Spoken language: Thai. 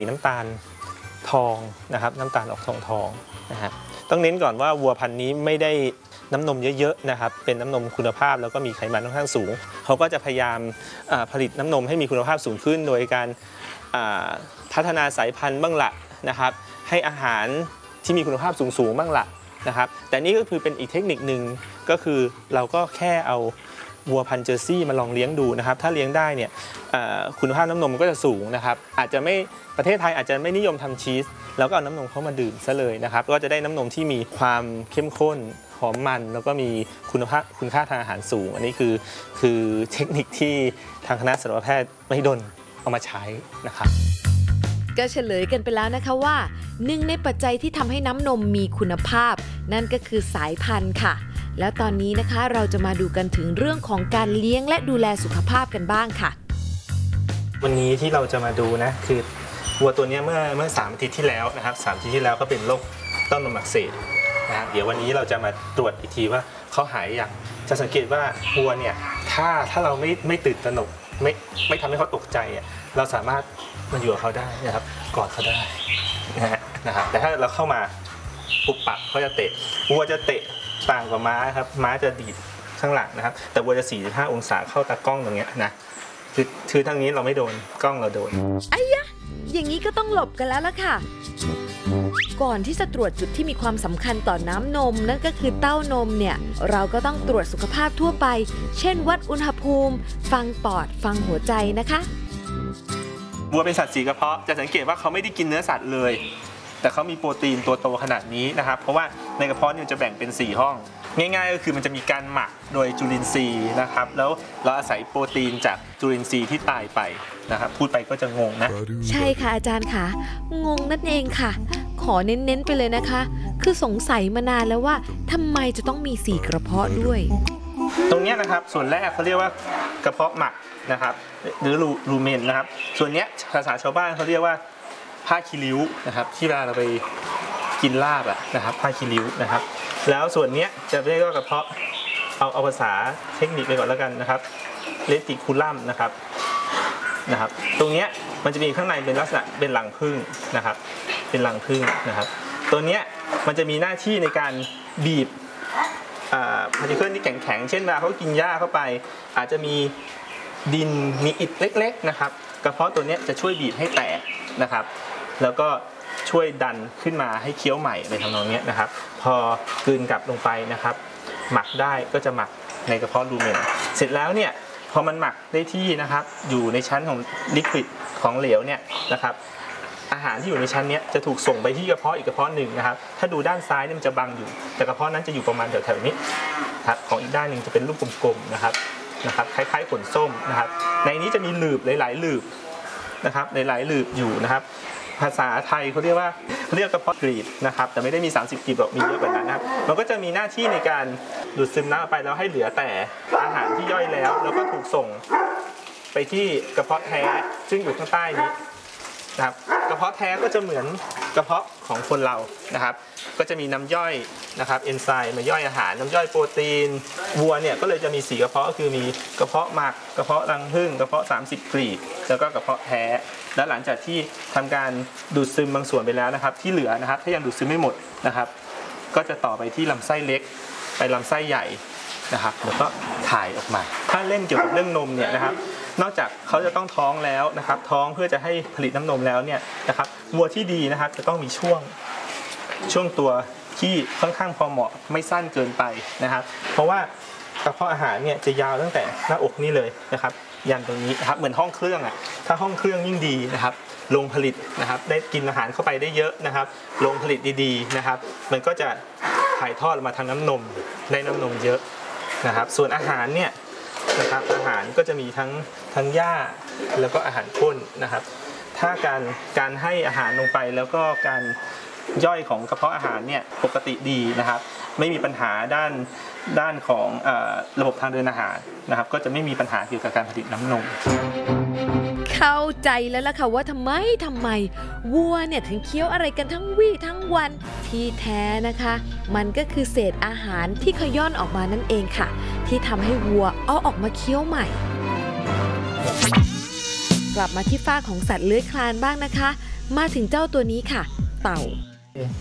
สีน้ำตาลทองนะครับน้ำตาลออกทองนะฮะต้องเน้นก่อนว่าวัวพันธุ์นี้ไม่ได้น้ำนมเยอะๆนะครับเป็นน้ำนมคุณภาพแล้วก็มีไขมันค่อนข้างสูงเขาก็จะพยายามผลิตน้ำนมให้มีคุณภาพสูงขึ้นโดยการพัฒนาสายพันธุ์บ้างละนะครับให้อาหารที่มีคุณภาพสูงบ้างละนะครับแต่นี่ก็คือเป็นอีกเทคนิคหนึ่งก็คือเราก็แค่เอาวัวพันธุ์เจอร์ซี่มาลองเลี้ยงดูนะครับถ้าเลี้ยงได้เนี่ยคุณภาพน้ำนมมันก็จะสูงนะครับอาจจะไม่ประเทศไทยอาจจะไม่นิยมทำชีสแล้วก็เอาน้ำนมเข้ามาดื่มซะเลยนะครับก็จะได้น้ำนมที่มีความเข้มข้นหอมมันแล้วก็มีคุณค่าทางอาหารสูงอันนี้คือเทคนิคที่ทางคณะสัตวแพทย์มหิดลเอามาใช้นะครับก็เฉลยกันไปแล้วนะคะว่าหนึ่งในปัจจัยที่ทำให้น้ำนมมีคุณภาพนั่นก็คือสายพันธุ์ค่ะแล้วตอนนี้นะคะเราจะมาดูกันถึงเรื่องของการเลี้ยงและดูแลสุขภาพกันบ้างค่ะวันนี้ที่เราจะมาดูนะคือวัวตัวนี้เมื่อ3 อาทิตย์ที่แล้วนะครับ3 อาทิตย์ที่แล้วก็เป็นโรคเต้านมอักเสบนะฮะเดี๋ยววันนี้เราจะมาตรวจอีกทีว่าเขาหายอย่างจะสังเกตว่าวัวเนี่ยถ้าเราไม่ตื่นตระหนกไม่ทำให้เขาตกใจเราสามารถมาอยู่กับเขาได้นะครับกอดเขาได้นะครับแต่ถ้าเราเข้ามาปุบปับเขาจะเตะวัวจะเตะต่างกว่าม้าครับม้าจะดีดข้างหลังนะครับแต่วัวจะ45 องศาเข้าตากล้องตรงนี้นะคือทางนี้เราไม่โดนกล้องเราโดนไอ้ยะอย่างนี้ก็ต้องหลบกันแล้วล่ะค่ะก่อนที่จะตรวจจุดที่มีความสำคัญต่อน้ำนมนั่นก็คือเต้านมเนี่ยเราก็ต้องตรวจสุขภาพทั่วไปเช่นวัดอุณหภูมิฟังปอดฟังหัวใจนะคะวัวเป็นสัตว์สีกระเพาะจะสังเกตว่าเขาไม่ได้กินเนื้อสัตว์เลยแต่เขามีโปรตีนตัวโตขนาดนี้นะครับเพราะว่าในกระเพาะเนี่ยจะแบ่งเป็น4 ห้องง่ายๆก็คือมันจะมีการหมักโดยจุลินทรีย์นะครับแล้วเราอาศัยโปรตีนจากจุลินทรีย์ที่ตายไปนะครับพูดไปก็จะงงนะใช่ค่ะอาจารย์ค่ะงงนั่นเองค่ะขอเน้นๆไปเลยนะคะคือสงสัยมานานแล้วว่าทำไมจะต้องมี4 กระเพาะด้วยตรงนี้นะครับส่วนแรกเขาเรียกว่ากระเพาะหมักนะครับหรือรูเมนนะครับส่วนนี้ภาษาชาวบ้านเขาเรียกว่าผ้าคีริ้วนะครับที่เวลาเราไปกินลาบนะครับผ้าคีริ้วนะครับแล้วส่วนนี้จะเรียกว่ากระเพาะเอาภาษาเทคนิคไปก่อนแล้วกันนะครับเลติคูลัมนะครับตรงนี้มันจะมีข้างในเป็นลักษณะเป็นรังผึ้งนะครับเป็นรังผึ้งนะครับตัวนี้มันจะมีหน้าที่ในการบีบพาร์ติเคิลที่แข็งๆเช่นเวลาเขากินหญ้าเข้าไปอาจจะมีดินมีอิฐเล็กๆนะครับกระเพาะตัวนี้จะช่วยบีบให้แตกนะครับแล้วก็ช่วยดันขึ้นมาให้เคี้ยวใหม่ในทำนองนี้นะครับพอกลืนกลับลงไปนะครับหมักได้ก็จะหมักในกระเพาะรูเมนเสร็จแล้วเนี่ยพอมันหมักได้ที่นะครับอยู่ในชั้นของลิควิดของเหลวเนี่ยนะครับอาหารที่อยู่ในชั้นนี้จะถูกส่งไปที่กระเพาะอีกกระเพาะหนึ่งนะครับถ้าดูด้านซ้ายเนี่ยมันจะบังอยู่แต่กระเพาะนั้นจะอยู่ประมาณแถวๆนี้ครับของอีกด้านหนึ่งจะเป็นรูปกลมๆนะครับคล้ายๆผลส้มนะครับในนี้จะมีหลืบหลายๆหลืบนะครับหลายๆหลืบอยู่นะครับภาษาไทยเขาเรียกกระเพาะกรีบนะครับแต่ไม่ได้มี30 กรีบหรอกมีเยอะกว่านั้นนะครับมันก็จะมีหน้าที่ในการดูดซึมน้ำไปแล้วให้เหลือแต่อาหารที่ย่อยแล้วก็ถูกส่งไปที่กระเพาะแท้ซึ่งอยู่ข้างใต้นี้นะครับกระเพาะแท้ก็จะเหมือนกระเพาะของคนเรานะครับก็จะมีน้ำย่อยนะครับเอนไซม์มาย่อยอาหารน้ำย่อยโปรตีนวัวเนี่ยก็เลยจะมี4 กระเพาะก็คือมีกระเพาะหมักกระเพาะรังผึ้งกระเพาะ30 กรีบแล้วก็กระเพาะแท้และหลังจากที่ทำการดูดซึมบางส่วนไปแล้วนะครับที่เหลือนะครับถ้ายังดูดซึมไม่หมดนะครับก็จะต่อไปที่ลำไส้เล็กไปลำไส้ใหญ่นะครับแล้วก็ถ่ายออกมาถ้าเล่นเกี่ยวกับเรื่องนมเนี่ยนะครับนอกจากเขาจะต้องท้องแล้วนะครับท้องเพื่อจะให้ผลิตน้ำนมแล้วเนี่ยนะครับวัวที่ดีนะครับจะต้องมีช่วงตัวที่ค่อนข้างพอเหมาะไม่สั้นเกินไปนะครับเพราะว่ากระเพาะอาหารเนี่ยจะยาวตั้งแต่หน้าอกนี่เลยนะครับยันตรงนี้นะครับเหมือนห้องเครื่องถ้าห้องเครื่องยิ่งดีนะครับโรงผลิตนะครับได้กินอาหารเข้าไปได้เยอะนะครับโรงผลิตดีๆนะครับมันก็จะถ่ายทอดมาทางน้ำนมได้น้ำนมเยอะนะครับส่วนอาหารเนี่ยนะครับอาหารก็จะมีทั้งหญ้าแล้วก็อาหารข้นนะครับถ้าการให้อาหารลงไปแล้วก็การย่อยของกระเพาะอาหารเนี่ยปกติดีนะครับไม่มีปัญหาด้านของระบบทางเดินอาหารนะครับก็จะไม่มีปัญหาเกี่ยวกับการผลิตน้ำนมเข้าใจแล้วล่ะค่ะว่าทำไมวัวเนี่ยถึงเคี้ยวอะไรกันทั้งวี่ทั้งวันที่แท้นะคะมันก็คือเศษอาหารที่ขย้อนออกมานั่นเองค่ะที่ทำให้วัวเอาออกมาเคี้ยวใหม่กลับมาที่ฝ้าของสัตว์เลื้อยคลานบ้างนะคะมาถึงเจ้าตัวนี้ค่ะ เต่า